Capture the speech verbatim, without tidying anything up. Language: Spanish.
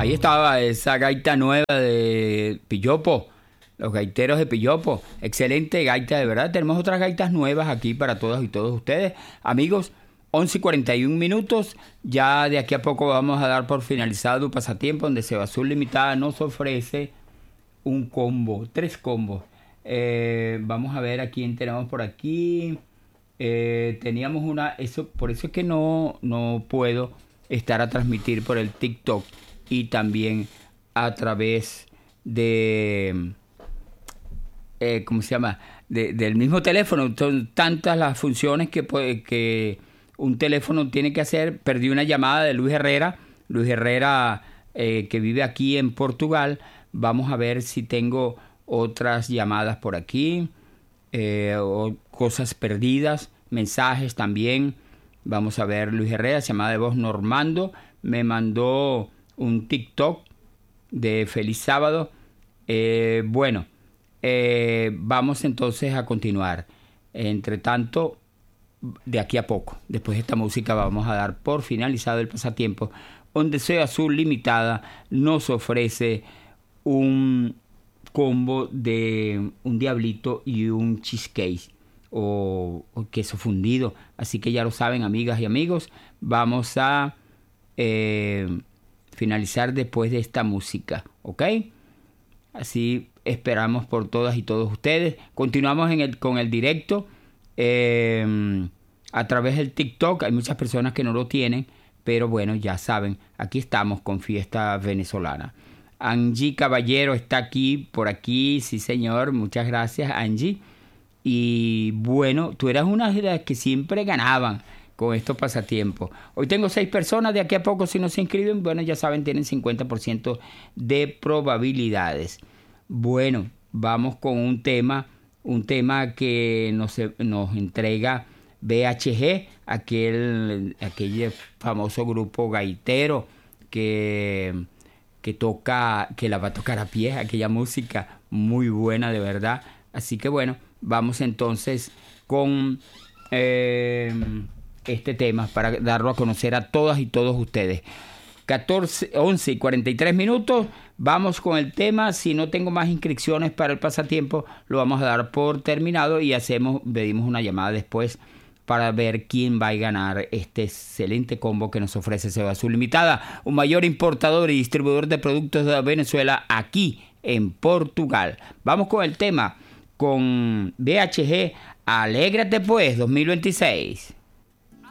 Ahí estaba esa gaita nueva de Pillopo, los gaiteros de Pillopo. Excelente gaita, de verdad. Tenemos otras gaitas nuevas aquí para todas y todos ustedes. Amigos, once y cuarenta y un minutos. Ya de aquí a poco vamos a dar por finalizado un pasatiempo donde Seba Azul Limitada nos ofrece un combo, tres combos. Eh, vamos a ver a quién tenemos por aquí. Eh, teníamos una, eso, por eso es que no, no puedo estar a transmitir por el TikTok y también a través de, eh, ¿cómo se llama? De, del mismo teléfono. Son tantas las funciones que, puede, que un teléfono tiene que hacer. Perdí una llamada de Luis Herrera, Luis Herrera eh, que vive aquí en Portugal. Vamos a ver si tengo otras llamadas por aquí, eh, o cosas perdidas, mensajes también. Vamos a ver, Luis Herrera, llamada de voz Normando, me mandó un TikTok de Feliz Sábado. Eh, bueno, eh, vamos entonces a continuar. Entre tanto, de aquí a poco, después de esta música, vamos a dar por finalizado el pasatiempo, donde Seba Azul Limitada nos ofrece un combo de un diablito y un cheesecake o, o queso fundido. Así que ya lo saben, amigas y amigos, vamos a eh, finalizar después de esta música, ¿ok? Así esperamos por todas y todos ustedes. Continuamos en el, con el directo eh, a través del TikTok. Hay muchas personas que no lo tienen, pero bueno, ya saben, aquí estamos con Fiesta Venezolana. Angie Caballero está aquí, por aquí, sí señor, muchas gracias Angie. Y bueno, tú eras una de las que siempre ganaban con estos pasatiempos. Hoy tengo seis personas, de aquí a poco si no se inscriben, bueno, ya saben, tienen cincuenta por ciento de probabilidades. Bueno, vamos con un tema, un tema que nos, nos entrega B H G, aquel, aquel famoso grupo gaitero que... que toca, que la va a tocar a pie, aquella música muy buena de verdad. Así que bueno, vamos entonces con eh, este tema para darlo a conocer a todas y todos ustedes. catorce, once y cuarenta y tres minutos, vamos con el tema. Si no tengo más inscripciones para el pasatiempo, lo vamos a dar por terminado y hacemos, pedimos una llamada después para ver quién va a ganar este excelente combo que nos ofrece Seba Azul Limitada, un mayor importador y distribuidor de productos de Venezuela aquí en Portugal. Vamos con el tema, con B H G, Alégrate pues dos mil veintiséis.